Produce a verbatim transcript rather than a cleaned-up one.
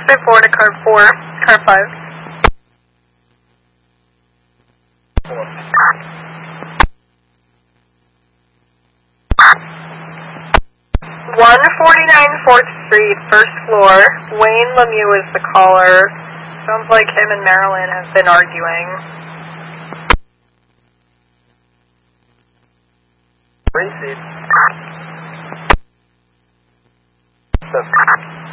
five four to car four, car five. one forty-nine fourth Street, first floor. Wayne Lemieux is the caller. Sounds like him and Marilyn have been arguing. Receive.